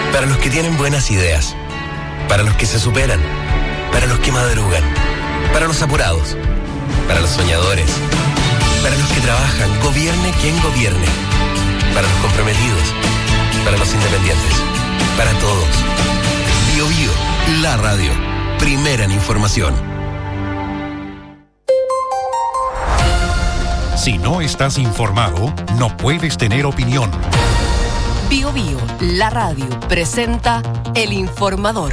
Para los que tienen buenas ideas, para los que se superan, para los que madrugan, para los apurados, para los soñadores, para los que trabajan, gobierne quien gobierne, para los comprometidos, para los independientes, para todos. Bío Bío, la radio, primera en información. Si no estás informado, no puedes tener opinión. Bío Bío, la radio, presenta El Informador.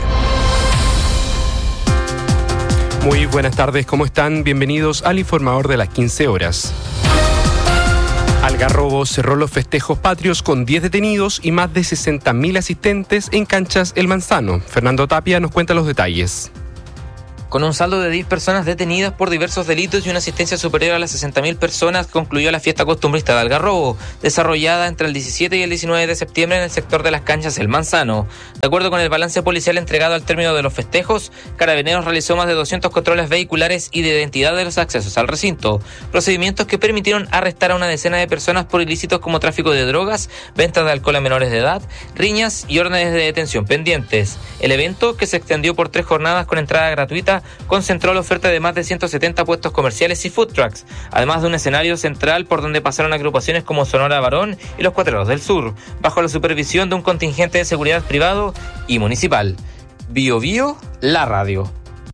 Muy buenas tardes, ¿cómo están? Bienvenidos al Informador de las 15 horas. Algarrobo cerró los festejos patrios con 10 detenidos y más de 60.000 asistentes en canchas El Manzano. Fernando Tapia nos cuenta los detalles. Con un saldo de 10 personas detenidas por diversos delitos y una asistencia superior a las 60.000 personas, concluyó la fiesta costumbrista de Algarrobo, desarrollada entre el 17 y el 19 de septiembre en el sector de las canchas El Manzano. De acuerdo con el balance policial entregado al término de los festejos, Carabineros realizó más de 200 controles vehiculares y de identidad de los accesos al recinto, procedimientos que permitieron arrestar a una decena de personas por ilícitos como tráfico de drogas, venta de alcohol a menores de edad, riñas y órdenes de detención pendientes. El evento, que se extendió por 3 jornadas con entrada gratuita, concentró la oferta de más de 170 puestos comerciales y food trucks, además de un escenario central por donde pasaron agrupaciones como Sonora Varón y los Cuatreros del Sur, bajo la supervisión de un contingente de seguridad privado y municipal. Bío Bío, la radio.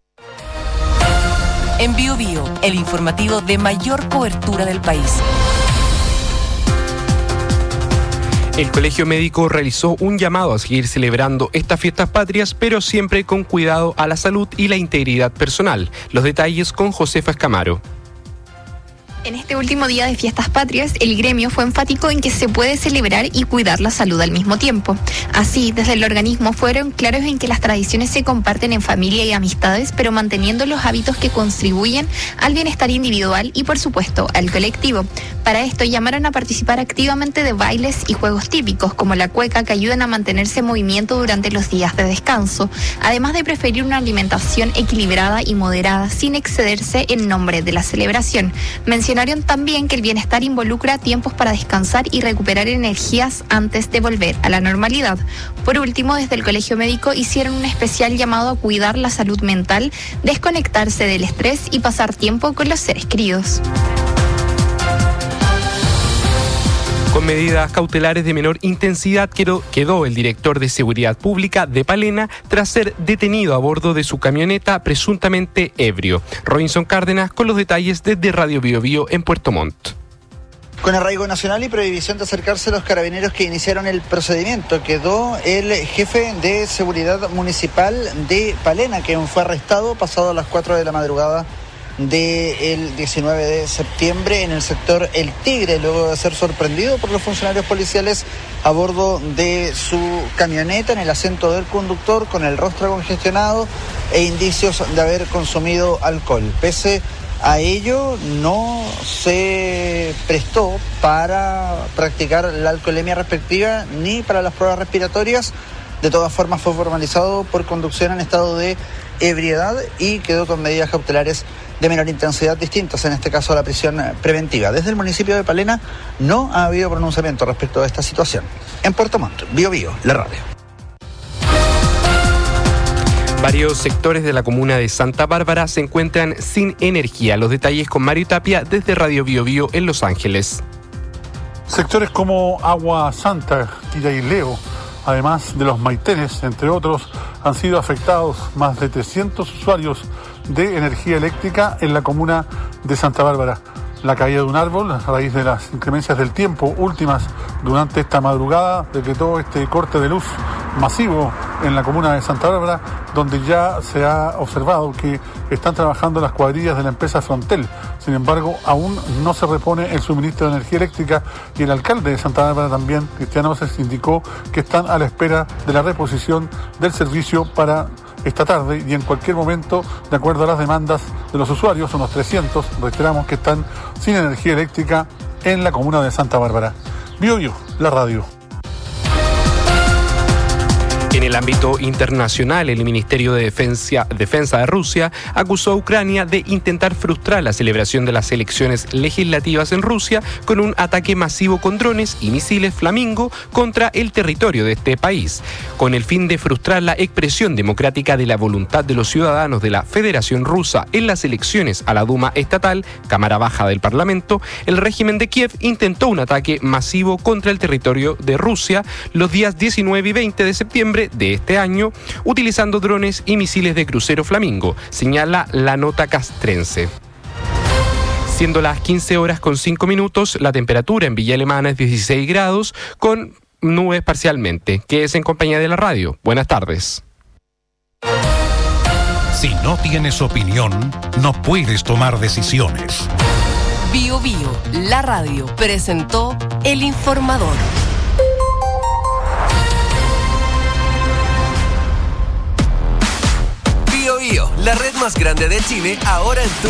En Bío Bío, el informativo de mayor cobertura del país. El Colegio Médico realizó un llamado a seguir celebrando estas fiestas patrias, pero siempre con cuidado a la salud y la integridad personal. Los detalles con Josefa Escamaro. En este último día de fiestas patrias, el gremio fue enfático en que se puede celebrar y cuidar la salud al mismo tiempo. Así, desde el organismo fueron claros en que las tradiciones se comparten en familia y amistades, pero manteniendo los hábitos que contribuyen al bienestar individual y, por supuesto, al colectivo. Para esto, llamaron a participar activamente de bailes y juegos típicos, como la cueca, que ayudan a mantenerse en movimiento durante los días de descanso, además de preferir una alimentación equilibrada y moderada, sin excederse en nombre de la celebración. Mencionaron también que el bienestar involucra tiempos para descansar y recuperar energías antes de volver a la normalidad. Por último, desde el Colegio Médico hicieron un especial llamado a cuidar la salud mental, desconectarse del estrés y pasar tiempo con los seres queridos. Con medidas cautelares de menor intensidad quedó el director de Seguridad Pública de Palena tras ser detenido a bordo de su camioneta presuntamente ebrio. Robinson Cárdenas con los detalles desde Radio Bío Bío en Puerto Montt. Con arraigo nacional y prohibición de acercarse a los carabineros que iniciaron el procedimiento, quedó el jefe de Seguridad Municipal de Palena, quien fue arrestado pasado a las 4 de la madrugada del 19 de septiembre en el sector El Tigre, luego de ser sorprendido por los funcionarios policiales a bordo de su camioneta en el asiento del conductor con el rostro congestionado e indicios de haber consumido alcohol. Pese a ello, no se prestó para practicar la alcoholemia respectiva ni para las pruebas respiratorias. De todas formas, fue formalizado por conducción en estado de ebriedad y quedó con medidas cautelares de menor intensidad distintas, en este caso la prisión preventiva. Desde el municipio de Palena no ha habido pronunciamiento respecto a esta situación. En Puerto Montt, Bío Bío, la radio. Varios sectores de la comuna de Santa Bárbara se encuentran sin energía. Los detalles con Mario Tapia desde Radio Bío Bío en Los Ángeles. Sectores como Agua Santa, Quiraileo, además de los Maitenes, entre otros, han sido afectados más de 300 usuarios de energía eléctrica en la comuna de Santa Bárbara. La caída de un árbol, a raíz de las inclemencias del tiempo últimas durante esta madrugada, decretó este corte de luz masivo en la comuna de Santa Bárbara, donde ya se ha observado que están trabajando las cuadrillas de la empresa Frontel. Sin embargo, aún no se repone el suministro de energía eléctrica y el alcalde de Santa Bárbara también, Cristiano Oces, indicó que están a la espera de la reposición del servicio para esta tarde y en cualquier momento, de acuerdo a las demandas de los usuarios, unos 300, reiteramos, que están sin energía eléctrica en la comuna de Santa Bárbara. Bío Bío, la radio. En el ámbito internacional, el Ministerio de Defensa de Rusia acusó a Ucrania de intentar frustrar la celebración de las elecciones legislativas en Rusia con un ataque masivo con drones y misiles Flamingo contra el territorio de este país, con el fin de frustrar la expresión democrática de la voluntad de los ciudadanos de la Federación Rusa en las elecciones a la Duma estatal, Cámara Baja del Parlamento. El régimen de Kiev intentó un ataque masivo contra el territorio de Rusia los días 19 y 20 de septiembre de este año, utilizando drones y misiles de crucero Flamingo, señala la nota castrense. Siendo las 15:05, la temperatura en Villa Alemana es 16 grados, con nubes parcialmente. Quédese en compañía de la radio. Buenas tardes. Si no tienes opinión, no puedes tomar decisiones. Bio Bio, la radio, presentó El Informador. Bio Bio, la red más grande de Chile, ahora en tu